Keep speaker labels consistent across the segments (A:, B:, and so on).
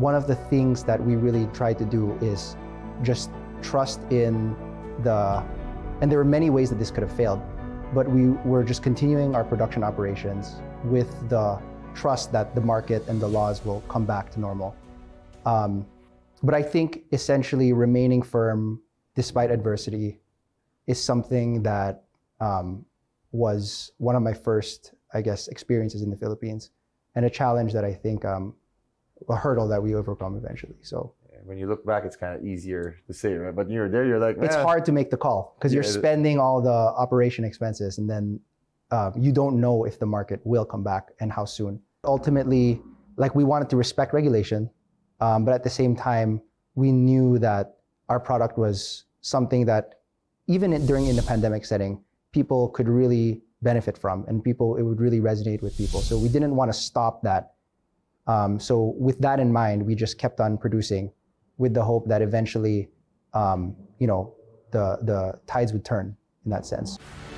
A: one of the things that we really try to do is just trust in and there were many ways that this could have failed, but we were just continuing our production operations with the trust that the market and the laws will come back to normal. But I think essentially remaining firm despite adversity is something that was one of my first, I guess, experiences in the Philippines, and a challenge that I think, a hurdle that we overcome eventually. So
B: when you look back, it's kind of easier to say, right? But you're there, you're like,
A: it's hard to make the call because you're spending all the operation expenses, and then you don't know if the market will come back and how soon. Ultimately, like, we wanted to respect regulation, but at the same time, we knew that our product was something that even during in the pandemic setting, people could really benefit from, and it would really resonate with people. So we didn't want to stop that. So with that in mind, we just kept on producing with the hope that eventually, the tides would turn in that sense.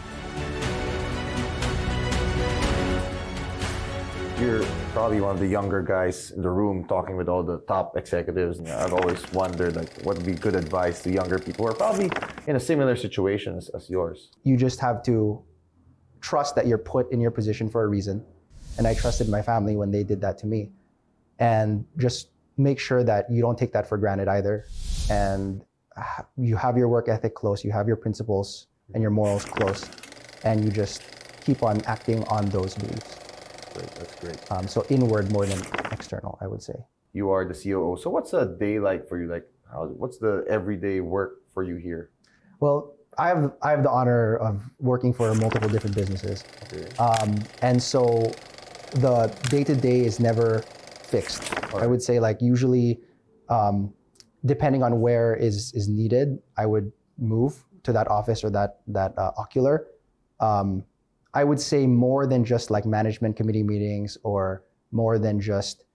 B: You're probably one of the younger guys in the room talking with all the top executives. I've always wondered, like, what would be good advice to younger people who are probably in a similar situation as yours?
A: You just have to trust that you're put in your position for a reason. And I trusted my family when they did that to me. And just make sure that you don't take that for granted either. And you have your work ethic close, you have your principles and your morals close, and you just keep on acting on those beliefs.
B: Great, that's great.
A: So inward more than external, I would say.
B: You are the COO. So what's a day like for you? Like, what's the everyday work for you here?
A: Well, I have the honor of working for multiple different businesses.
B: Okay.
A: And so the day-to-day is never fixed. Right. I would say, like, usually, depending on where is needed, I would move to that office or that ocular. I would say more than just like management committee meetings or more than just